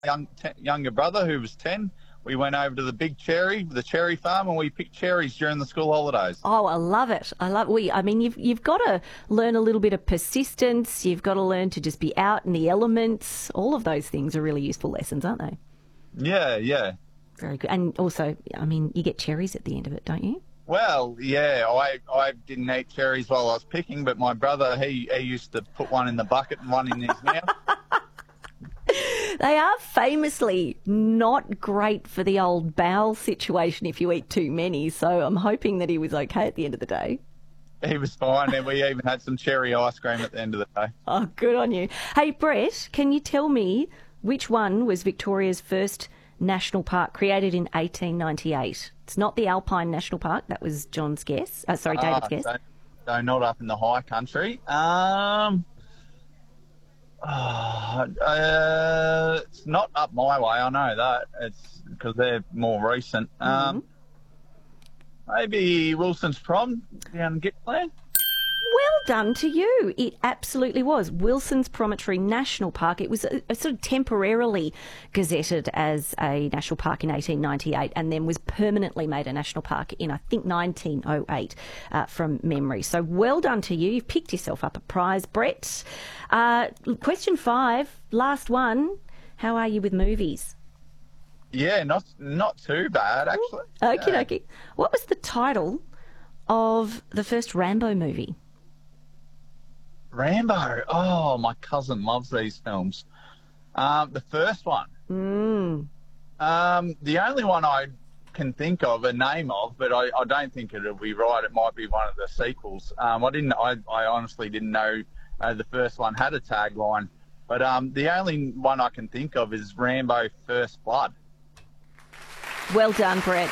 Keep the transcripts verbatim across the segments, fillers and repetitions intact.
young, t- younger brother who was ten. We went over to the big cherry, the cherry farm, and we picked cherries during the school holidays. Oh, I love it. I love we. I mean, you've you've got to learn a little bit of persistence. You've got to learn to just be out in the elements. All of those things are really useful lessons, aren't they? Yeah, yeah. Very good. And also, I mean, you get cherries at the end of it, don't you? Well, yeah, I I didn't eat cherries while I was picking, but my brother, he, he used to put one in the bucket and one in his mouth. They are famously not great for the old bowel situation if you eat too many, so I'm hoping that he was okay at the end of the day. He was fine, and we even had some cherry ice cream at the end of the day. Oh, good on you. Hey, Brett, can you tell me which one was Victoria's first national park, created in eighteen ninety-eight? It's not the Alpine National Park. That was John's guess. Uh, sorry, David's ah, guess. So, so not up in the high country. Um, oh, uh, it's not up my way. I know that. It's because they're more recent. Um, mm-hmm. Maybe Wilson's Prom down Gippsland. Well done to you. It absolutely was. Wilson's Promontory National Park. It was a, a sort of temporarily gazetted as a national park in eighteen ninety-eight and then was permanently made a national park in, I think, nineteen oh eight uh, from memory. So well done to you. You've picked yourself up a prize, Brett. Uh, question five, last one. How are you with movies? Yeah, not not too bad, actually. Okie yeah. dokie. What was the title of the first Rambo movie? Rambo. Oh, my cousin loves these films. Um, the first one. Mm. Um, the only one I can think of a name of, but I, I don't think it'll be right. It might be one of the sequels. Um, I didn't. I, I honestly didn't know uh, the first one had a tagline. But um, the only one I can think of is Rambo: First Blood. Well done, Brett.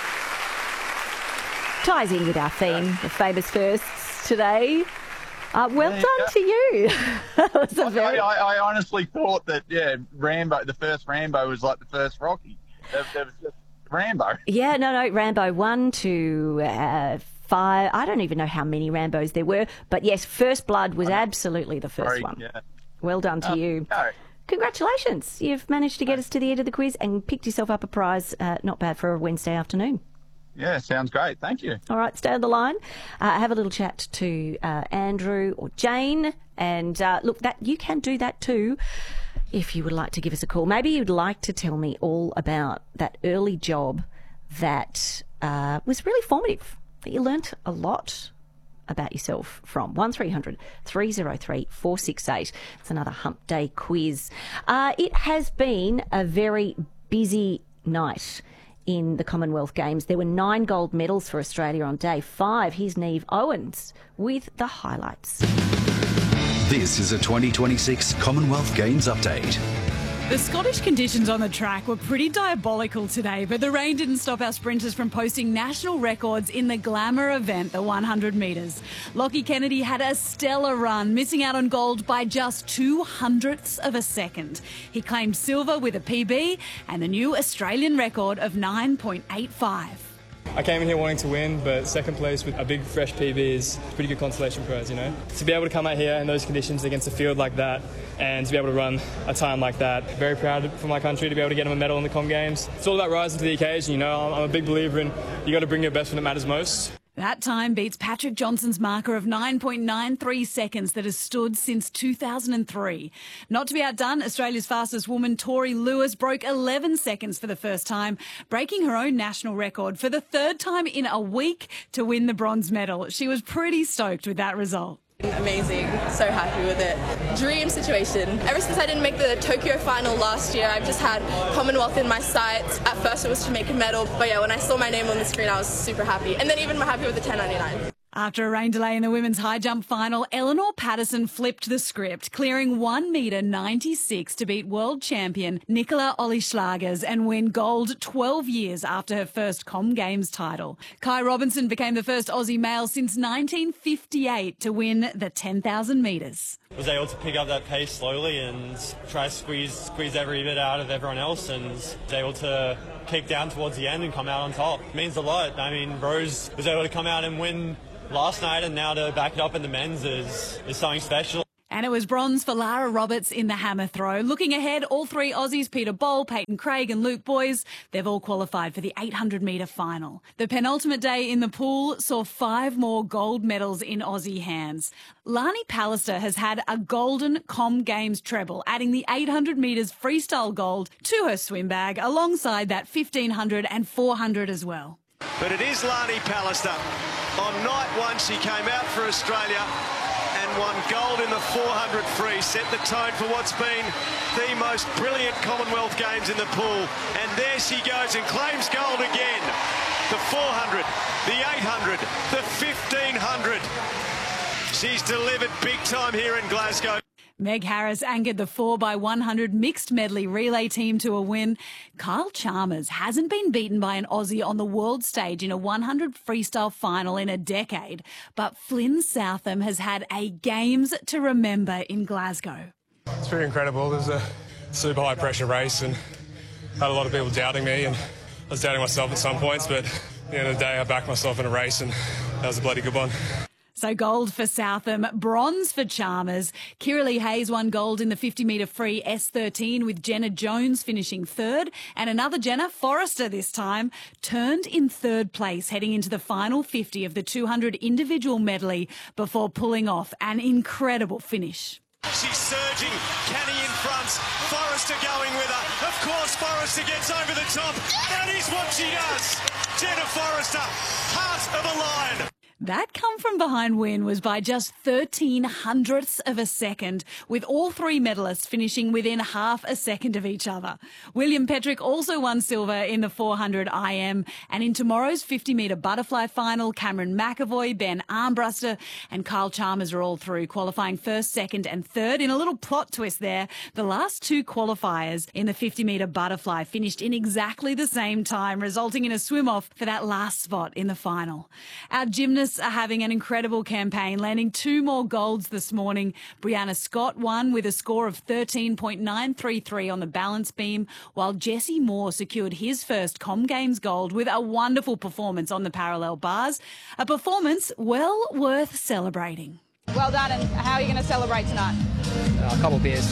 Ties in with our theme, the famous firsts today. Uh, well yeah, done yeah. to you. That was a I, very... I, I honestly thought that, yeah, Rambo, the first Rambo was like the first Rocky. There, there was just Rambo. Yeah, no, no, Rambo one to uh, five. I don't even know how many Rambos there were. But yes, First Blood was absolutely the first Sorry, one. Yeah. Well done to um, you. No. Congratulations. You've managed to get us to the end of the quiz and picked yourself up a prize. Uh, not bad for a Wednesday afternoon. Yeah, sounds great. Thank you. All right, stay on the line. Uh, have a little chat to uh, Andrew or Jane. And uh, look, that you can do that too if you would like to give us a call. Maybe you'd like to tell me all about that early job that uh, was really formative, that you learnt a lot about yourself from. one three hundred three oh three four six eight. It's another Hump Day quiz. Uh, it has been a very busy night in the Commonwealth Games. There were nine gold medals for Australia on day five. Here's Neve Owens with the highlights. This is a twenty twenty-six Commonwealth Games update. The Scottish conditions on the track were pretty diabolical today, but the rain didn't stop our sprinters from posting national records in the glamour event, the one hundred metres. Lockie Kennedy had a stellar run, missing out on gold by just two hundredths of a second. He claimed silver with a P B and a new Australian record of nine point eight five. I came in here wanting to win, but second place with a big fresh P B is a pretty good consolation prize, you know. To be able to come out here in those conditions against a field like that and to be able to run a time like that, very proud for my country to be able to get them a medal in the Com Games. It's all about rising to the occasion, you know. I'm a big believer in you got to bring your best when it matters most. That time beats Patrick Johnson's marker of nine point nine three seconds that has stood since two thousand three. Not to be outdone, Australia's fastest woman, Tori Lewis, broke eleven seconds for the first time, breaking her own national record for the third time in a week to win the bronze medal. She was pretty stoked with that result. Amazing, so happy with it. Dream situation. Ever since I didn't make the Tokyo final last year, I've just had Commonwealth in my sights. At first it was to make a medal, but yeah, when I saw my name on the screen I was super happy. And then even more happy with the ten ninety-nine. After a rain delay in the women's high jump final, Eleanor Patterson flipped the script, clearing one metre ninety-six to beat world champion Nicola Olieslagers and win gold twelve years after her first Com Games title. Kai Robinson became the first Aussie male since nineteen fifty-eight to win the ten thousand metres. Was able to pick up that pace slowly and try to squeeze squeeze every bit out of everyone else, and was able to kick down towards the end and come out on top. It means a lot. I mean, Rose was able to come out and win last night, and now to back it up in the men's is, is something special. And it was bronze for Lara Roberts in the hammer throw. Looking ahead, all three Aussies, Peter Bol, Peyton Craig and Luke Boys, they've all qualified for the eight hundred metre final. The penultimate day in the pool saw five more gold medals in Aussie hands. Lani Pallister has had a golden Com Games treble, adding the eight hundred metres freestyle gold to her swim bag, alongside that fifteen hundred and four hundred as well. But it is Lani Pallister. On night one, she came out for Australia and won gold in the four hundred free, set the tone for what's been the most brilliant Commonwealth Games in the pool. And there she goes and claims gold again. The four hundred, the eight hundred, the fifteen hundred. She's delivered big time here in Glasgow. Meg Harris anchored the four by one hundred mixed medley relay team to a win. Kyle Chalmers hasn't been beaten by an Aussie on the world stage in a one hundred freestyle final in a decade, but Flynn Southam has had a Games to remember in Glasgow. It's pretty incredible. It was a super high pressure race and had a lot of people doubting me, and I was doubting myself at some points, but at the end of the day I backed myself in a race and that was a bloody good one. So gold for Southam, bronze for Chalmers. Kiralee Hayes won gold in the fifty metre free S thirteen, with Jenna Jones finishing third. And another Jenna, Forrester this time, turned in third place heading into the final fifty of the two hundred individual medley before pulling off an incredible finish. She's surging, Canny in front, Forrester going with her. Of course, Forrester gets over the top. That is what she does. Jenna Forrester, heart of a lion. That come from behind win was by just thirteen hundredths of a second, with all three medalists finishing within half a second of each other. William Petrick also won silver in the four hundred I M, and in tomorrow's fifty metre butterfly final, Cameron McAvoy, Ben Armbruster and Kyle Chalmers are all through, qualifying first, second and third. In a little plot twist there, the last two qualifiers in the fifty metre butterfly finished in exactly the same time, resulting in a swim-off for that last spot in the final. Our gymnasts are having an incredible campaign, landing two more golds this morning. Brianna Scott won with a score of thirteen point nine three three on the balance beam, while Jesse Moore secured his first Com Games gold with a wonderful performance on the parallel bars. A performance well worth celebrating. Well done, and how are you going to celebrate tonight? Uh, a couple of beers.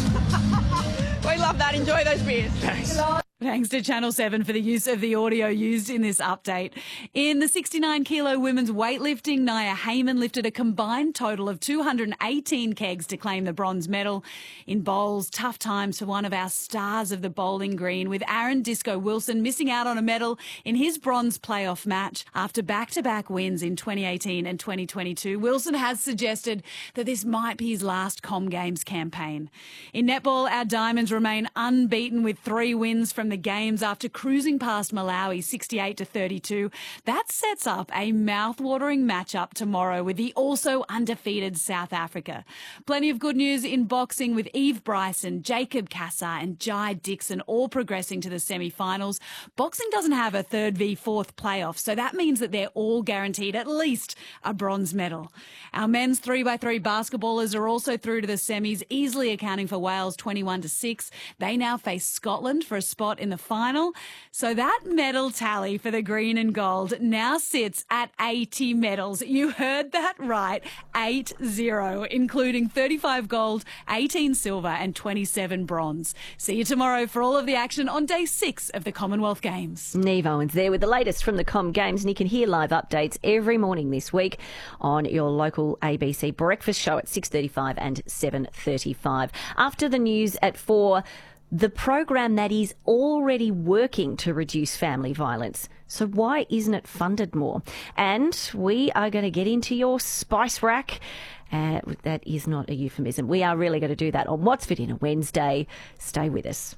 We love that. Enjoy those beers. Thanks. Thanks to Channel seven for the use of the audio used in this update. In the sixty-nine kilo women's weightlifting, Nia Heyman lifted a combined total of two hundred eighteen kegs to claim the bronze medal. In bowls, tough times for one of our stars of the bowling green, with Aaron Disco Wilson missing out on a medal in his bronze playoff match after back-to-back wins in twenty eighteen and twenty twenty-two. Wilson has suggested that this might be his last Com Games campaign. In netball, our Diamonds remain unbeaten with three wins from the Games after cruising past Malawi sixty-eight to thirty-two. That sets up a mouth-watering matchup tomorrow with the also undefeated South Africa. Plenty of good news in boxing, with Eve Bryson, Jacob Cassar and Jai Dixon all progressing to the semi-finals. Boxing doesn't have a third v fourth playoff, so that means that they're all guaranteed at least a bronze medal. Our men's three by three basketballers are also through to the semis, easily accounting for Wales twenty-one to six. They now face Scotland for a spot in the final. So that medal tally for the green and gold now sits at eighty medals. You heard that right, eight zero, including thirty-five gold, eighteen silver and twenty-seven bronze. See you tomorrow for all of the action on day six of the Commonwealth Games. Neve Owens there with the latest from the Com Games, and you can hear live updates every morning this week on your local A B C breakfast show at six thirty-five and seven thirty-five. After the news at four, the program that is already working to reduce family violence. So why isn't it funded more? And we are going to get into your spice rack. Uh, that is not a euphemism. We are really going to do that on What's for Dinner Wednesday. Stay with us.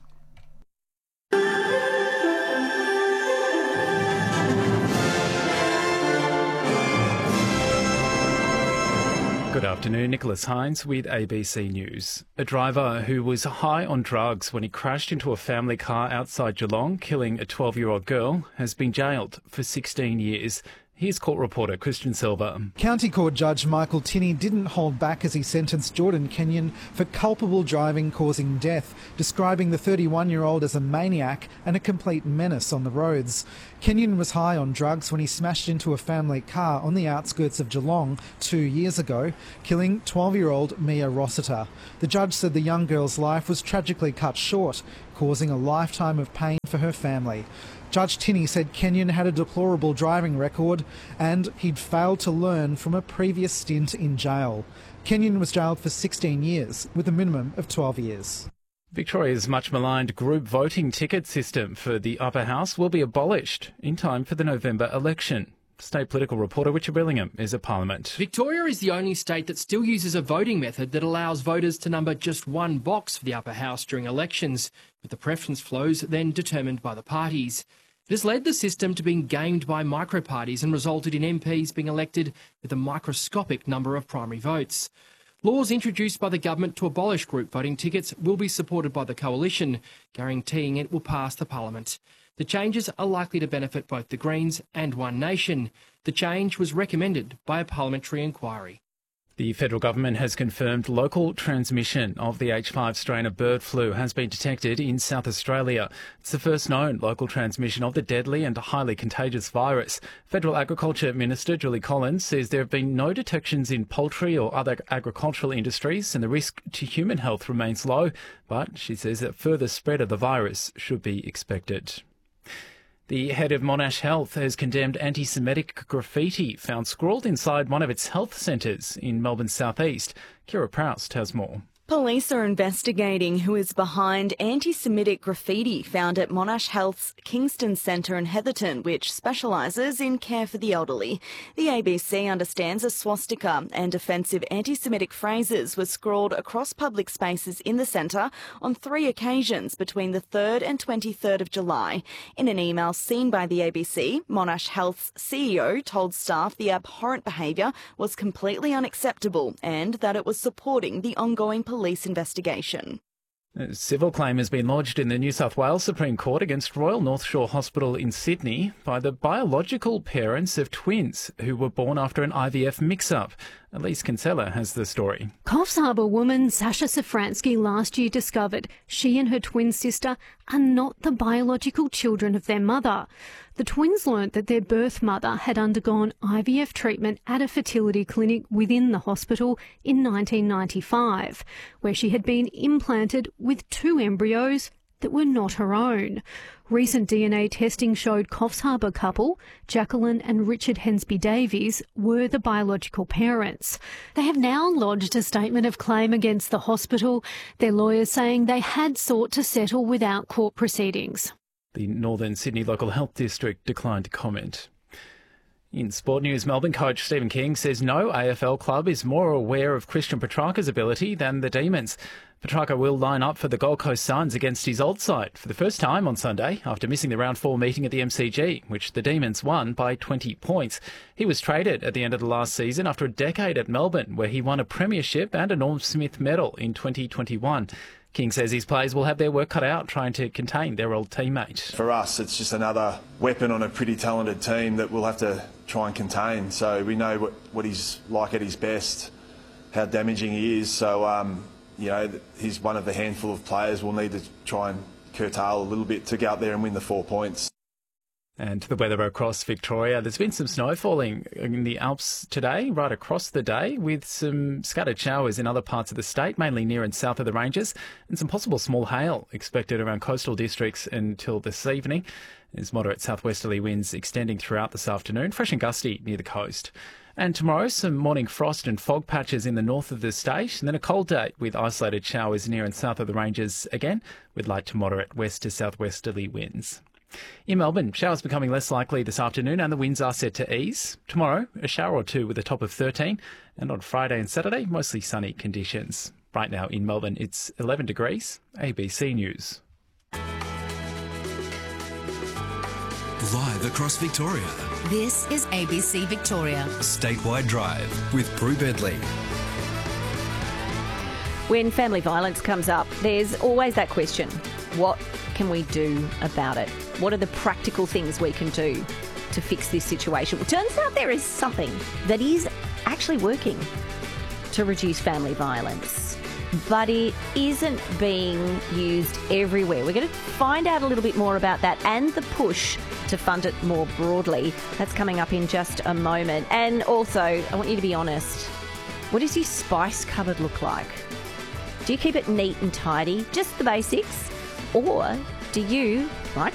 Good afternoon, Nicholas Hines with A B C News. A driver who was high on drugs when he crashed into a family car outside Geelong, killing a twelve-year-old girl, has been jailed for sixteen years. Here's court reporter Christian Silva. County Court Judge Michael Tinney didn't hold back as he sentenced Jordan Kenyon for culpable driving causing death, describing the thirty-one-year-old as a maniac and a complete menace on the roads. Kenyon was high on drugs when he smashed into a family car on the outskirts of Geelong two years ago, killing twelve-year-old Mia Rossiter. The judge said the young girl's life was tragically cut short, causing a lifetime of pain for her family. Judge Tinney said Kenyon had a deplorable driving record and he'd failed to learn from a previous stint in jail. Kenyon was jailed for sixteen years, with a minimum of twelve years. Victoria's much maligned group voting ticket system for the Upper House will be abolished in time for the November election. State political reporter Richard Billingham is at Parliament. Victoria is the only state that still uses a voting method that allows voters to number just one box for the Upper House during elections, with the preference flows then determined by the parties. It has led the system to being gamed by micro-parties and resulted in M Ps being elected with a microscopic number of primary votes. Laws introduced by the government to abolish group voting tickets will be supported by the Coalition, guaranteeing it will pass the Parliament. The changes are likely to benefit both the Greens and One Nation. The change was recommended by a parliamentary inquiry. The federal government has confirmed local transmission of the H five strain of bird flu has been detected in South Australia. It's the first known local transmission of the deadly and highly contagious virus. Federal Agriculture Minister Julie Collins says there have been no detections in poultry or other agricultural industries and the risk to human health remains low, but she says that further spread of the virus should be expected. The head of Monash Health has condemned anti-Semitic graffiti found scrawled inside one of its health centres in Melbourne's southeast. Kira Proust has more. Police are investigating who is behind anti-Semitic graffiti found at Monash Health's Kingston Centre in Heatherton, which specialises in care for the elderly. The A B C understands a swastika and offensive anti-Semitic phrases were scrawled across public spaces in the centre on three occasions between the third and twenty-third of July. In an email seen by the A B C, Monash Health's C E O told staff the abhorrent behaviour was completely unacceptable and that it was supporting the ongoing police police investigation. A civil claim has been lodged in the New South Wales Supreme Court against Royal North Shore Hospital in Sydney by the biological parents of twins who were born after an I V F mix-up. Elise Kinsella has the story. Coffs Harbour woman Sasha Safransky last year discovered she and her twin sister are not the biological children of their mother. The twins learnt that their birth mother had undergone I V F treatment at a fertility clinic within the hospital in nineteen ninety-five, where she had been implanted with two embryos that were not her own. Recent D N A testing showed Coffs Harbour couple, Jacqueline and Richard Hensby Davies, were the biological parents. They have now lodged a statement of claim against the hospital, their lawyers saying they had sought to settle without court proceedings. The Northern Sydney Local Health District declined to comment. In sport news, Melbourne coach Stephen King says no A F L club is more aware of Christian Petrarca's ability than the Demons. Petrarca will line up for the Gold Coast Suns against his old side for the first time on Sunday after missing the round four meeting at the M C G, which the Demons won by twenty points. He was traded at the end of the last season after a decade at Melbourne, where he won a premiership and a Norm Smith medal in twenty twenty-one. King says his players will have their work cut out trying to contain their old teammate. For us, it's just another weapon on a pretty talented team that we'll have to try and contain. So we know what, what he's like at his best, how damaging he is. So, um, you know, he's one of the handful of players we'll need to try and curtail a little bit to go out there and win the four points. And the weather across Victoria. There's been some snow falling in the Alps today, right across the day, with some scattered showers in other parts of the state, mainly near and south of the ranges, and some possible small hail expected around coastal districts until this evening. There's moderate southwesterly winds extending throughout this afternoon, fresh and gusty near the coast. And tomorrow, some morning frost and fog patches in the north of the state, and then a cold day with isolated showers near and south of the ranges again, with light to moderate west to southwesterly winds. In Melbourne, showers becoming less likely this afternoon and the winds are set to ease. Tomorrow, a shower or two with a top of thirteen. And on Friday and Saturday, mostly sunny conditions. Right now in Melbourne, it's eleven degrees. A B C News. Live across Victoria. This is A B C Victoria. Statewide Drive with Prue Bedley. When family violence comes up, there's always that question. What can we do about it? What are the practical things we can do? to fix this situation. Well, turns out there is something that is actually working to reduce family violence, but it isn't being used everywhere. We're going to find out a little bit more about that and the push to fund it more broadly. That's coming up in just a moment. And also, I want you to be honest. What does your spice cupboard look like? Do you keep it neat and tidy, just the basics? Or do you, like